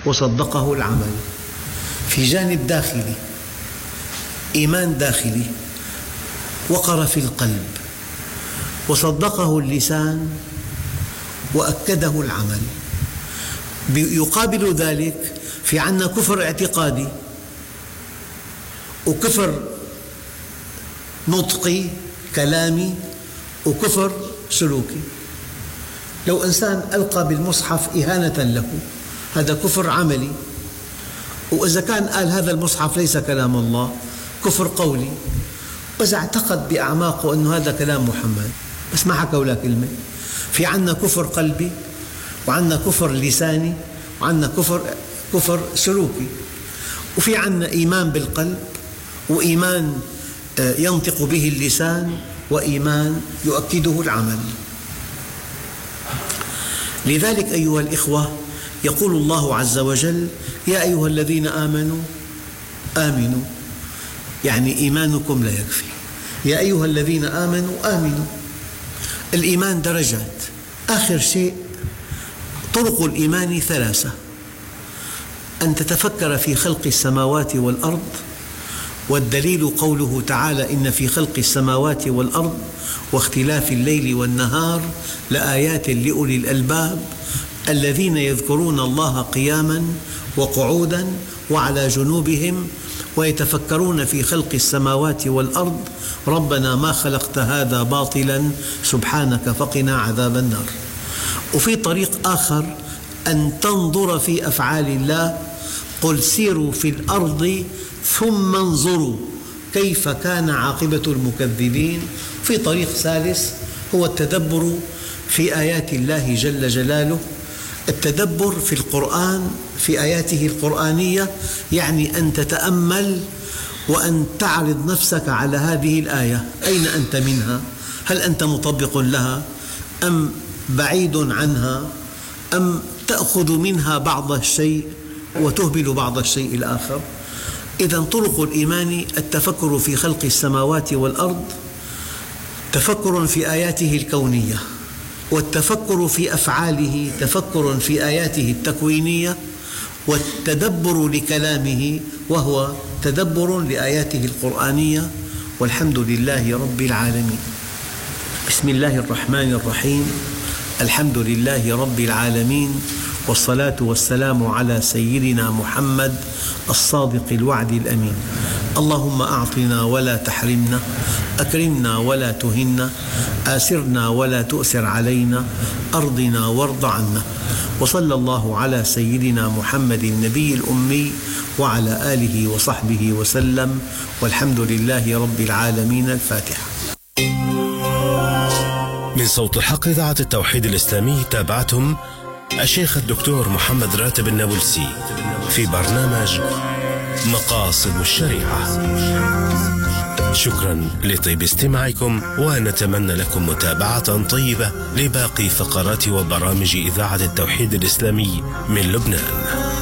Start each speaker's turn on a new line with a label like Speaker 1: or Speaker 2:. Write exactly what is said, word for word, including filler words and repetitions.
Speaker 1: وصدقه العمل. في جانب داخلي، إيمان داخلي وقر في القلب، وصدقه اللسان وأكده العمل. يقابل ذلك في عنا كفر اعتقادي وكفر نطقي كلامي وكفر سلوكي. لو إنسان ألقى بالمصحف إهانة له، هذا كفر عملي. وإذا كان قال هذا المصحف ليس كلام الله، كفر قولي. وإذا اعتقد بأعماقه أن هذا كلام محمد بس ما حكى ولا كلمة. في عنا كفر قلبي، وعنا كفر لساني، وعنا كفر كفر سلوكي. وفي عنا إيمان بالقلب، وإيمان ينطق به اللسان، وإيمان يؤكده العمل. لذلك أيها الإخوة، يقول الله عز وجل: يا أيها الذين آمنوا آمنوا، يعني إيمانكم لا يكفي. يا أيها الذين آمنوا آمنوا. الإيمان درجات. آخر شيء طرق الإيمان ثلاثة: أن تتفكر في خلق السماوات والأرض، والدليل قوله تعالى: إن في خلق السماوات والأرض واختلاف الليل والنهار لآيات لأولي الألباب الذين يذكرون الله قياما وقعودا وعلى جنوبهم ويتفكرون في خلق السماوات والأرض ربنا ما خلقت هذا باطلا سبحانك فقنا عذاب النار. وفي طريق آخر أن تنظر في أفعال الله: قل سيروا في الأرض ثم انظروا كيف كان عاقبة المكذبين. في طريق ثالث هو التدبر في آيات الله جل جلاله. التدبر في القرآن، في آياته القرآنية، يعني أن تتأمل وأن تعرض نفسك على هذه الآية. أين أنت منها؟ هل أنت مطبق لها أم بعيد عنها، أم تأخذ منها بعض الشيء وتهمل بعض الشيء الآخر؟ إذن طرق الإيمان: التفكر في خلق السماوات والأرض، تفكر في آياته الكونية، والتفكر في أفعاله، تفكر في آياته التكوينية، والتدبر لكلامه وهو تدبر لآياته القرآنية. والحمد لله رب العالمين. بسم الله الرحمن الرحيم. الحمد لله رب العالمين، والصلاة والسلام على سيدنا محمد الصادق الوعد الأمين. اللهم أعطنا ولا تحرمنا، أكرمنا ولا تهنا، آسرنا ولا تؤسر علينا، أرضنا وارض عنا. وصلى الله على سيدنا محمد النبي الأمي وعلى آله وصحبه وسلم، والحمد لله رب العالمين. الفاتحة.
Speaker 2: من صوت الحق إذاعة التوحيد الإسلامي تابعتم الشيخ الدكتور محمد راتب النابلسي في برنامج مقاصد الشريعة. شكرا لطيب استماعكم، ونتمنى لكم متابعة طيبة لباقي فقرات وبرامج إذاعة التوحيد الإسلامي من لبنان.